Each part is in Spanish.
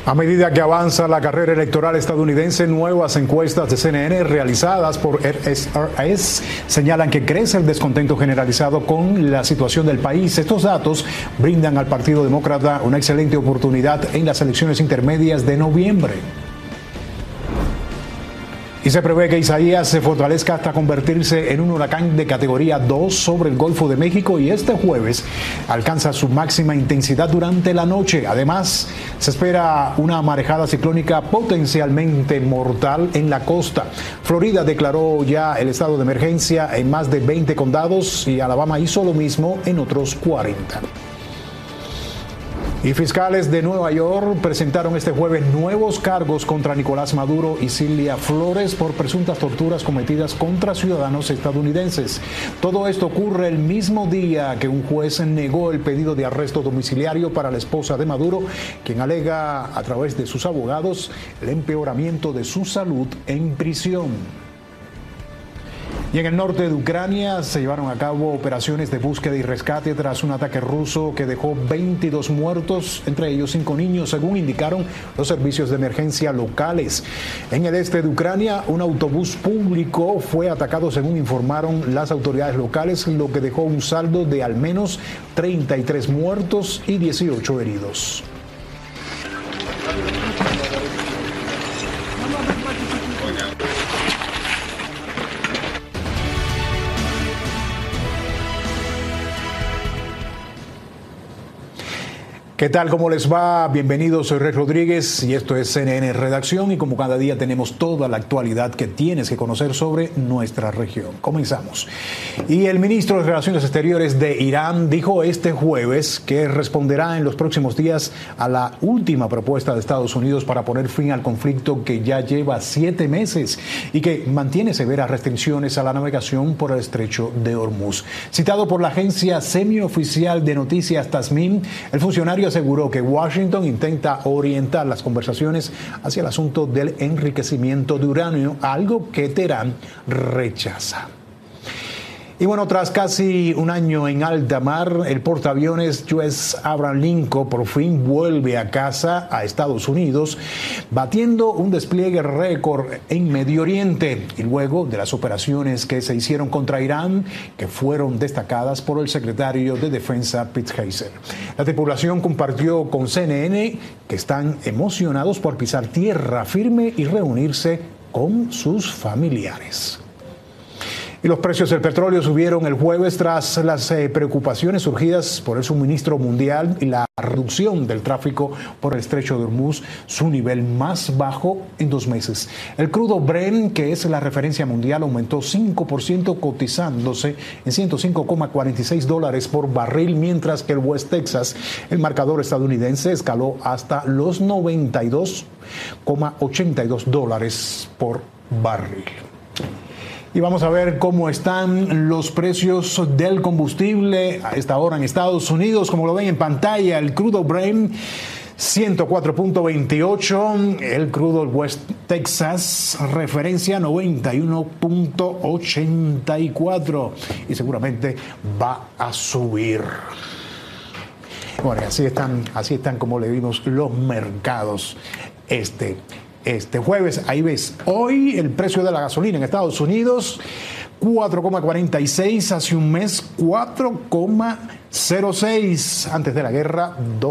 A medida que avanza la carrera electoral estadounidense, nuevas encuestas de CNN realizadas por RSRS señalan que crece el descontento generalizado con la situación del país. Estos datos brindan al Partido Demócrata una excelente oportunidad en las elecciones intermedias de noviembre. Y se prevé que Isaías se fortalezca hasta convertirse en un huracán de categoría 2 sobre el Golfo de México y este jueves alcanza su máxima intensidad durante la noche. Además, se espera una marejada ciclónica potencialmente mortal en la costa. Florida declaró ya el estado de emergencia en más de 20 condados y Alabama hizo lo mismo en otros 40. Y fiscales de Nueva York presentaron este jueves nuevos cargos contra Nicolás Maduro y Cilia Flores por presuntas torturas cometidas contra ciudadanos estadounidenses. Todo esto ocurre el mismo día que un juez negó el pedido de arresto domiciliario para la esposa de Maduro, quien alega a través de sus abogados el empeoramiento de su salud en prisión. Y en el norte de Ucrania se llevaron a cabo operaciones de búsqueda y rescate tras un ataque ruso que dejó 22 muertos, entre ellos 5 niños, según indicaron los servicios de emergencia locales. En el este de Ucrania, un autobús público fue atacado, según informaron las autoridades locales, lo que dejó un saldo de al menos 33 muertos y 18 heridos. ¿Qué tal? ¿Cómo les va? Bienvenidos, soy Rey Rodríguez y esto es CNN Redacción y como cada día tenemos toda la actualidad que tienes que conocer sobre nuestra región. Comenzamos. Y el ministro de Relaciones Exteriores de Irán dijo este jueves que responderá en los próximos días a la última propuesta de Estados Unidos para poner fin al conflicto que ya lleva 7 meses y que mantiene severas restricciones a la navegación por el estrecho de Hormuz. Citado por la agencia semioficial de noticias Tasnim, el funcionario aseguró que Washington intenta orientar las conversaciones hacia el asunto del enriquecimiento de uranio, algo que Teherán rechaza. Y bueno, tras casi un año en alta mar, el portaaviones US Abraham Lincoln por fin vuelve a casa a Estados Unidos, batiendo un despliegue récord en Medio Oriente y luego de las operaciones que se hicieron contra Irán, que fueron destacadas por el secretario de Defensa Pete Hegseth. La tripulación compartió con CNN que están emocionados por pisar tierra firme y reunirse con sus familiares. Y los precios del petróleo subieron el jueves tras las preocupaciones surgidas por el suministro mundial y la reducción del tráfico por el estrecho de Hormuz, su nivel más bajo en 2 meses. El crudo Brent, que es la referencia mundial, aumentó 5% cotizándose en $105,46 por barril, mientras que el West Texas, el marcador estadounidense, escaló hasta los $92,82 por barril. Y vamos a ver cómo están los precios del combustible a esta hora en Estados Unidos. Como lo ven en pantalla, el crudo Brent 104.28, el crudo West Texas referencia 91.84 y seguramente va a subir. Bueno, así están como le vimos los mercados este jueves. Ahí ves, hoy el precio de la gasolina en Estados Unidos 4,46, hace un mes 4,06, antes de la guerra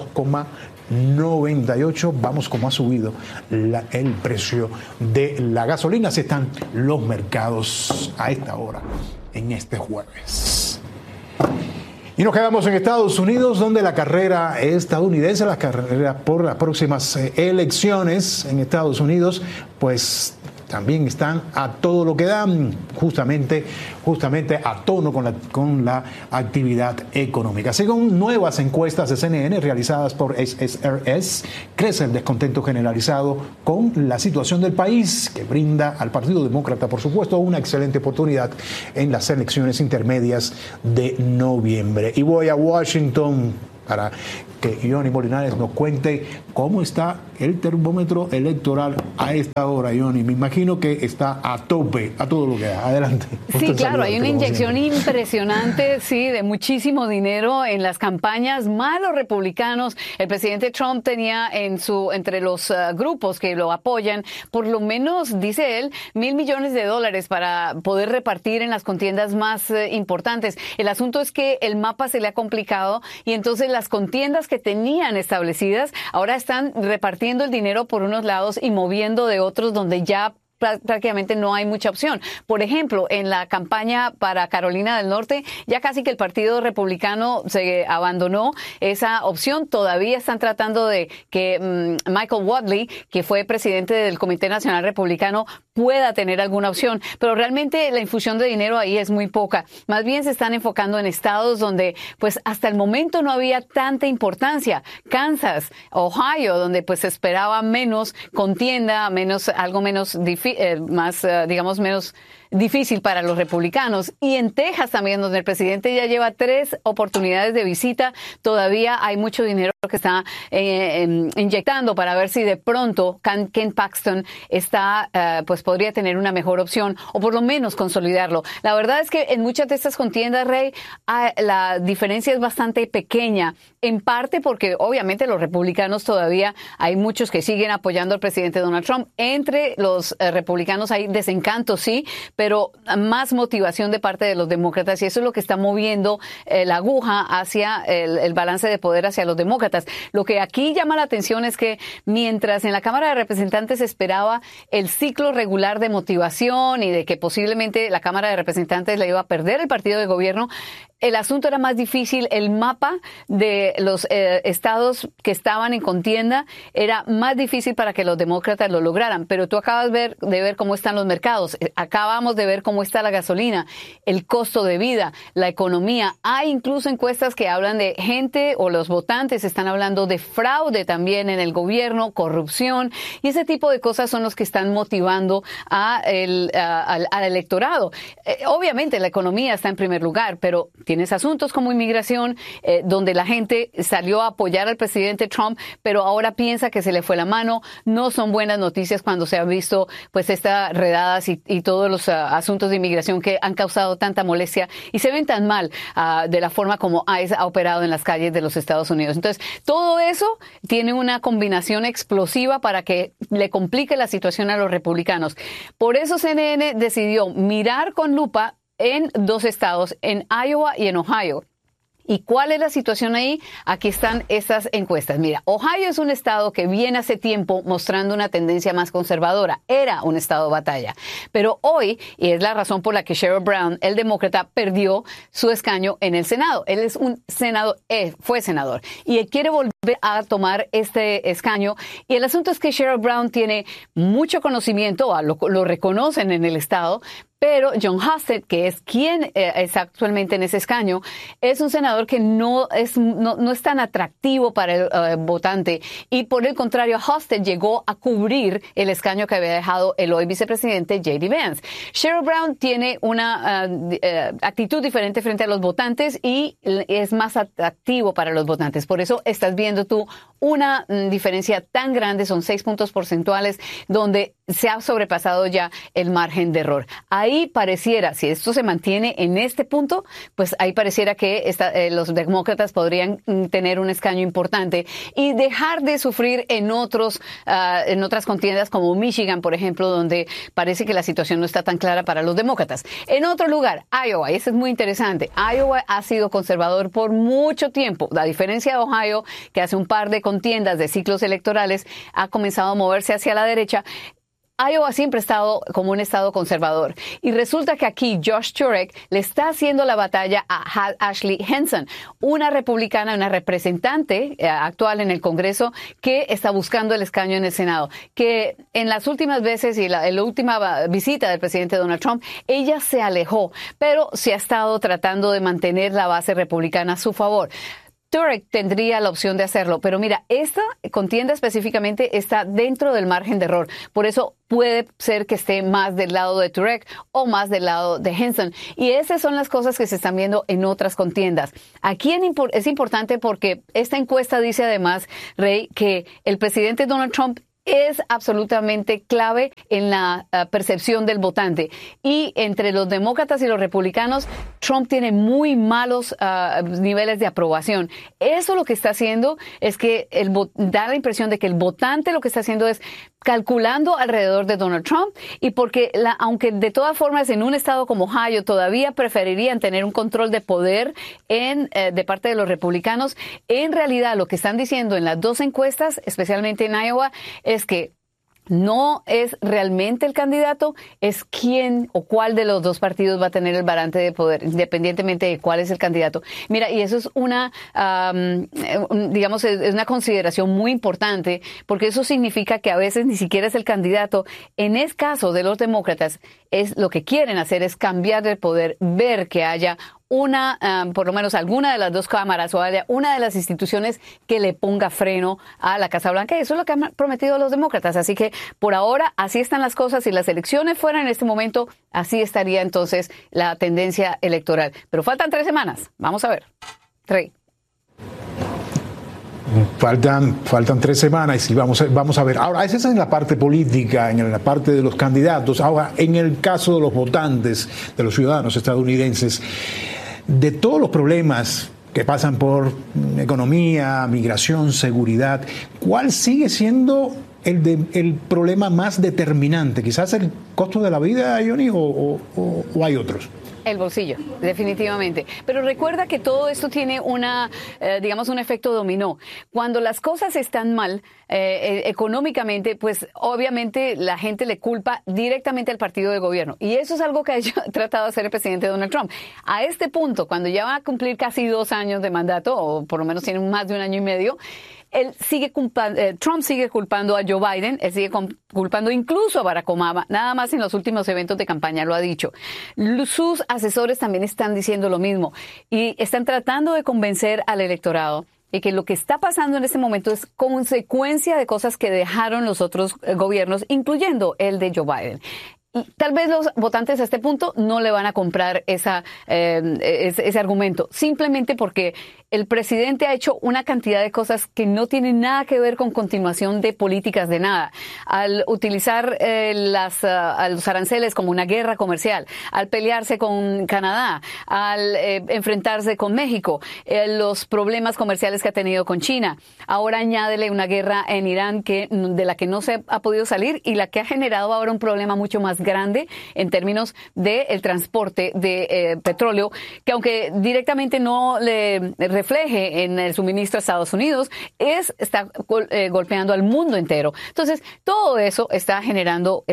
2,98. Vamos como ha subido el precio de la gasolina. Así están los mercados a esta hora en este jueves. Y nos quedamos en Estados Unidos, donde la carrera estadounidense, la carrera por las próximas elecciones en Estados Unidos, pues también están a todo lo que dan, justamente a tono con la actividad económica. Según nuevas encuestas de CNN realizadas por SSRS, crece el descontento generalizado con la situación del país, que brinda al Partido Demócrata, por supuesto, una excelente oportunidad en las elecciones intermedias de noviembre. Y voy a Washington para que Johnny Molinares nos cuente cómo está el termómetro electoral a esta hora, Johnny. Me imagino que está a tope, a todo lo que da. Adelante. Sí, claro, hay una inyección impresionante, sí, de muchísimo dinero en las campañas. Malos republicanos. El presidente Trump tenía entre los grupos que lo apoyan, por lo menos, dice él, $1,000 millones para poder repartir en las contiendas más importantes. El asunto es que el mapa se le ha complicado y entonces las contiendas que tenían establecidas ahora están repartiendo el dinero por unos lados y moviendo de otros donde ya prácticamente no hay mucha opción. Por ejemplo, en la campaña para Carolina del Norte, ya casi que el Partido Republicano se abandonó esa opción. Todavía están tratando de que Michael Whatley, que fue presidente del Comité Nacional Republicano, pueda tener alguna opción. Pero realmente la infusión de dinero ahí es muy poca. Más bien se están enfocando en estados donde pues hasta el momento no había tanta importancia. Kansas, Ohio, donde pues se esperaba menos contienda, algo menos difícil, menos difícil para los republicanos. Y en Texas también, donde el presidente ya lleva 3 oportunidades de visita, todavía hay mucho dinero que está inyectando para ver si de pronto Ken Paxton podría tener una mejor opción o por lo menos consolidarlo. La verdad es que en muchas de estas contiendas, Rey, la diferencia es bastante pequeña, en parte porque obviamente los republicanos todavía hay muchos que siguen apoyando al presidente Donald Trump. Entre los republicanos hay desencanto, sí, pero más motivación de parte de los demócratas, y eso es lo que está moviendo la aguja hacia el balance de poder hacia los demócratas. Lo que aquí llama la atención es que mientras en la Cámara de Representantes esperaba el ciclo regular de motivación y de que posiblemente la Cámara de Representantes le iba a perder el partido de gobierno, el asunto era más difícil. El mapa de los estados que estaban en contienda era más difícil para que los demócratas lo lograran. Pero tú acabas de ver cómo están los mercados. Acabamos de ver cómo está la gasolina, el costo de vida, la economía. Hay incluso encuestas que hablan de gente o los votantes están hablando de fraude también en el gobierno, corrupción, y ese tipo de cosas son los que están motivando al electorado. Obviamente la economía está en primer lugar, pero tienes asuntos como inmigración, donde la gente salió a apoyar al presidente Trump, pero ahora piensa que se le fue la mano. No son buenas noticias cuando se han visto pues estas redadas y todos los asuntos de inmigración que han causado tanta molestia y se ven tan mal de la forma como ICE ha operado en las calles de los Estados Unidos. Entonces, todo eso tiene una combinación explosiva para que le complique la situación a los republicanos. Por eso CNN decidió mirar con lupa en 2 estados, en Iowa y en Ohio. ¿Y cuál es la situación ahí? Aquí están estas encuestas. Mira, Ohio es un estado que viene hace tiempo mostrando una tendencia más conservadora. Era un estado batalla. Pero hoy, y es la razón por la que Sherrod Brown, el demócrata, perdió su escaño en el Senado. Él es fue senador y él quiere volver a tomar este escaño. Y el asunto es que Sherrod Brown tiene mucho conocimiento, lo reconocen en el estado, pero Jon Husted, que es quien es actualmente en ese escaño, es un senador que no es tan atractivo para el votante. Y por el contrario, Husted llegó a cubrir el escaño que había dejado el hoy vicepresidente J.D. Vance. Sherrod Brown tiene una actitud diferente frente a los votantes y es más atractivo para los votantes. Por eso estás viendo tú una diferencia tan grande, son 6 puntos porcentuales, donde se ha sobrepasado ya el margen de error. Ahí pareciera, si esto se mantiene en este punto, pues ahí pareciera que los demócratas podrían tener un escaño importante y dejar de sufrir en otras contiendas como Michigan, por ejemplo, donde parece que la situación no está tan clara para los demócratas. En otro lugar, Iowa, y eso es muy interesante. Iowa ha sido conservador por mucho tiempo. A diferencia de Ohio, que hace un par de contiendas de ciclos electorales ha comenzado a moverse hacia la derecha, Iowa siempre ha estado como un estado conservador. Y resulta que aquí Josh Turek le está haciendo la batalla a Ashley Henson, una republicana, una representante actual en el Congreso que está buscando el escaño en el Senado. Que en las últimas veces y en la última visita del presidente Donald Trump, ella se alejó, pero se ha estado tratando de mantener la base republicana a su favor. Turek tendría la opción de hacerlo, pero mira, esta contienda específicamente está dentro del margen de error. Por eso puede ser que esté más del lado de Turek o más del lado de Hinson. Y esas son las cosas que se están viendo en otras contiendas. Aquí es importante porque esta encuesta dice además, Rey, que el presidente Donald Trump es absolutamente clave en la percepción del votante. Y entre los demócratas y los republicanos, Trump tiene muy malos niveles de aprobación. Eso lo que está haciendo es que da la impresión de que el votante lo que está haciendo es calculando alrededor de Donald Trump, y porque aunque de todas formas en un estado como Ohio todavía preferirían tener un control de poder de parte de los republicanos, en realidad lo que están diciendo en las dos encuestas, especialmente en Iowa, es que no es realmente el candidato, es quién o cuál de los dos partidos va a tener el barante de poder, independientemente de cuál es el candidato. Mira, y eso es digamos, es una consideración muy importante, porque eso significa que a veces ni siquiera es el candidato. En el caso de los demócratas, lo que quieren hacer es cambiar el poder, ver que haya por lo menos alguna de las dos cámaras o haya una de las instituciones que le ponga freno a la Casa Blanca. Y eso es lo que han prometido los demócratas. Así que por ahora así están las cosas. Si las elecciones fueran en este momento, así estaría entonces la tendencia electoral. Pero faltan 3 semanas. Vamos a ver. Rey. Faltan 3 semanas y vamos a ver. Ahora, esa es en la parte política, en la parte de los candidatos. Ahora, en el caso de los votantes, de los ciudadanos estadounidenses, de todos los problemas que pasan por economía, migración, seguridad, ¿cuál sigue siendo el problema más determinante? ¿Quizás el costo de la vida, Johnny, o hay otros? El bolsillo, definitivamente. Pero recuerda que todo esto tiene un efecto dominó. Cuando las cosas están mal económicamente, pues obviamente la gente le culpa directamente al partido de gobierno. Y eso es algo que ha tratado de hacer el presidente Donald Trump. A este punto, cuando ya va a cumplir casi 2 años de mandato, o por lo menos tiene más de 1 año y medio, Trump sigue culpando a Joe Biden, él sigue culpando incluso a Barack Obama, nada más en los últimos eventos de campaña lo ha dicho. Sus asesores también están diciendo lo mismo y están tratando de convencer al electorado y que lo que está pasando en este momento es consecuencia de cosas que dejaron los otros gobiernos, incluyendo el de Joe Biden. Y tal vez los votantes a este punto no le van a comprar ese argumento, simplemente porque el presidente ha hecho una cantidad de cosas que no tienen nada que ver con continuación de políticas de nada. Al utilizar a los aranceles como una guerra comercial, al pelearse con Canadá, al enfrentarse con México, los problemas comerciales que ha tenido con China. Ahora añádele una guerra en Irán de la que no se ha podido salir y la que ha generado ahora un problema mucho más grande en términos del transporte de petróleo, que aunque directamente no le refleje en el suministro a Estados Unidos, está golpeando al mundo entero. Entonces, todo eso está generando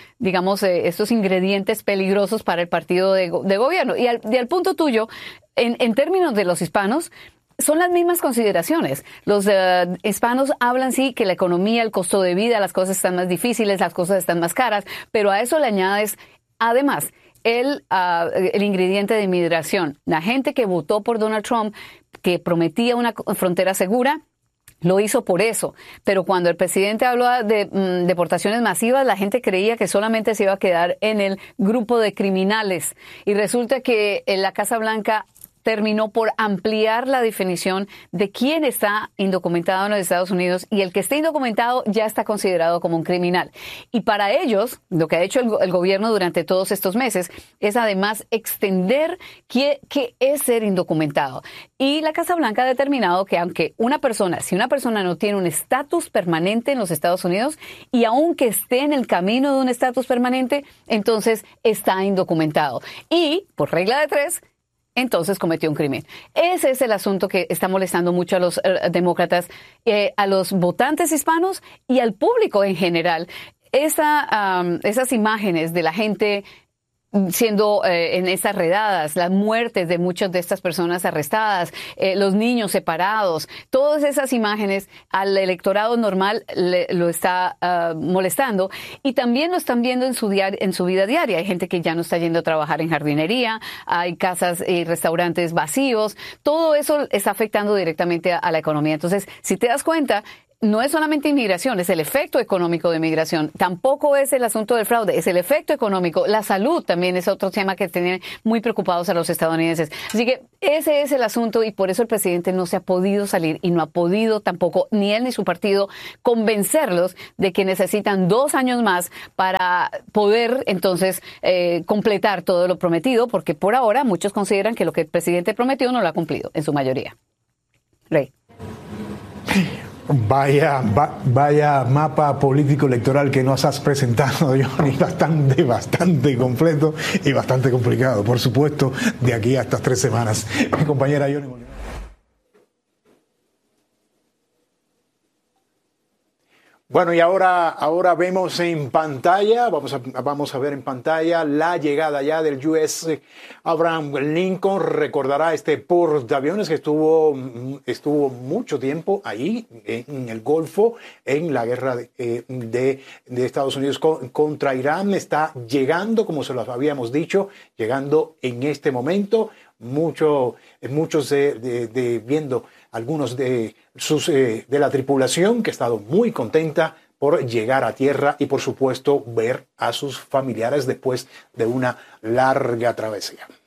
estos ingredientes peligrosos para el partido de gobierno. Y al punto tuyo, en términos de los hispanos, son las mismas consideraciones. Los hispanos hablan, sí, que la economía, el costo de vida, las cosas están más difíciles, las cosas están más caras, pero a eso le añades, además, el ingrediente de inmigración. La gente que votó por Donald Trump, que prometía una frontera segura, lo hizo por eso. Pero cuando el presidente habló de deportaciones masivas, la gente creía que solamente se iba a quedar en el grupo de criminales. Y resulta que la Casa Blanca terminó por ampliar la definición de quién está indocumentado en los Estados Unidos, y el que esté indocumentado ya está considerado como un criminal. Y para ellos, lo que ha hecho el gobierno durante todos estos meses es además extender qué es ser indocumentado. Y la Casa Blanca ha determinado que si una persona no tiene un estatus permanente en los Estados Unidos, y aunque esté en el camino de un estatus permanente, entonces está indocumentado. Y, por regla de 3, entonces cometió un crimen. Ese es el asunto que está molestando mucho a los demócratas, a los votantes hispanos y al público en general. Esas imágenes de la gente siendo en estas redadas, las muertes de muchas de estas personas arrestadas, los niños separados, todas esas imágenes al electorado normal lo está molestando, y también lo están viendo en su vida diaria. Hay gente que ya no está yendo a trabajar en jardinería, hay casas y restaurantes vacíos, todo eso está afectando directamente a la economía. Entonces, si te das cuenta, no es solamente inmigración, es el efecto económico de migración. Tampoco es el asunto del fraude, es el efecto económico. La salud también es otro tema que tiene muy preocupados a los estadounidenses. Así que ese es el asunto, y por eso el presidente no se ha podido salir y no ha podido tampoco, ni él ni su partido, convencerlos de que necesitan 2 años más para poder entonces completar todo lo prometido, porque por ahora muchos consideran que lo que el presidente prometió no lo ha cumplido, en su mayoría. Rey. Vaya mapa político electoral que nos has presentado, Johnny, bastante completo y bastante complicado, por supuesto, de aquí a estas 3 semanas. Mi compañera Johnny Molina. Bueno, y ahora vemos en pantalla, vamos a ver en pantalla la llegada ya del US Abraham Lincoln. Recordará este portaaviones que estuvo mucho tiempo ahí en el Golfo, en la guerra de Estados Unidos contra Irán. Está llegando, como se los habíamos dicho, llegando en este momento. Muchos viendo algunos de la tripulación, que ha estado muy contenta por llegar a tierra y, por supuesto, ver a sus familiares después de una larga travesía.